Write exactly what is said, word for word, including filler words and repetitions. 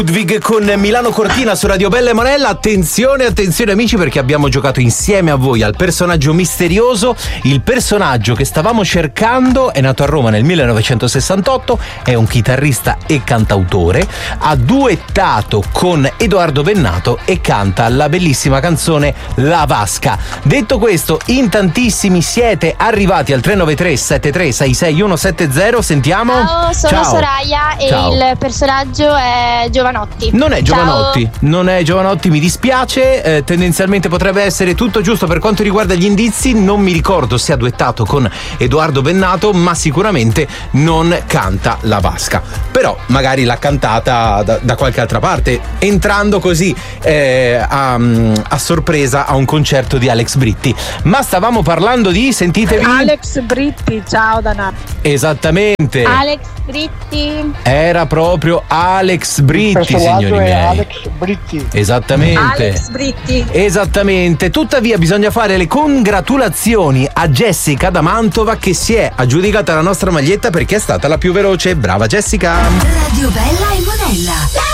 Ludwig con Milano Cortina su Radio Bella e Monella. Attenzione, attenzione amici, perché abbiamo giocato insieme a voi al personaggio misterioso. Il personaggio che stavamo cercando è nato a Roma nel millenovecentosessantotto, è un chitarrista e cantautore, ha duettato con Edoardo Bennato e canta la bellissima canzone La Vasca. Detto questo, in tantissimi siete arrivati al tre nove tre sette tre sei sei uno sette zero. Sentiamo. Ciao, sono Ciao. Soraya e Ciao. il personaggio è Giovanotti. Non è Giovanotti, Ciao. non è Giovanotti, mi dispiace, eh, tendenzialmente potrebbe essere tutto giusto per quanto riguarda gli indizi. Non mi ricordo se ha duettato con Edoardo Bennato, ma sicuramente non canta La Vasca. Però magari l'ha cantata da, da qualche altra parte, entrando così eh, a, a sorpresa a un concerto di Alex Britti. Ma stavamo parlando di, sentitevi, Alex Britti, ciao Dana. esattamente, Alex Britti. era proprio Alex Britti, signori è miei. Alex Britti. Esattamente. Alex Britti. Esattamente. Tuttavia bisogna fare le congratulazioni a Jessica da Mantova, che si è aggiudicata la nostra maglietta perché è stata la più veloce. Brava Jessica. Radio Bella e Monella.